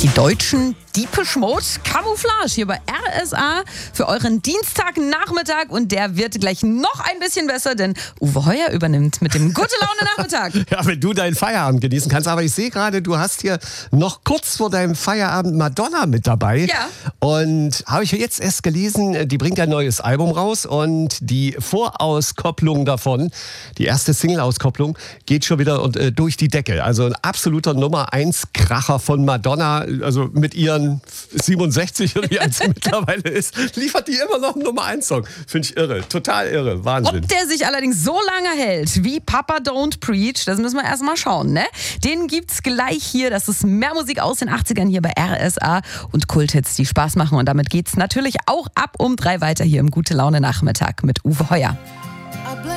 Die deutschen Depeche Mode, Camouflage hier bei RSA für euren Dienstagnachmittag und der wird gleich noch ein bisschen besser, denn Uwe Heuer übernimmt mit dem Gute-Laune-Nachmittag. Ja, wenn du deinen Feierabend genießen kannst, aber ich sehe gerade, du hast hier noch kurz vor deinem Feierabend Madonna mit dabei. Ja. Und habe ich jetzt erst gelesen, die bringt ein neues Album raus und die Vorauskopplung davon, die erste Single-Auskopplung, geht schon wieder durch die Decke. Also ein absoluter Nummer-1-Kracher von Madonna, also mit ihren 67 oder wie alt sie mittlerweile ist, liefert die immer noch einen Nummer-1-Song. Finde ich irre, total irre, Wahnsinn. Ob der sich allerdings so lange hält wie Papa Don't Preach, das müssen wir erst mal schauen, ne? Den gibt's gleich hier, das ist mehr Musik aus den 80ern hier bei RSA und Kulthits, die Spaß machen und damit geht's natürlich auch ab um 3 weiter hier im Gute-Laune-Nachmittag mit Uwe Heuer.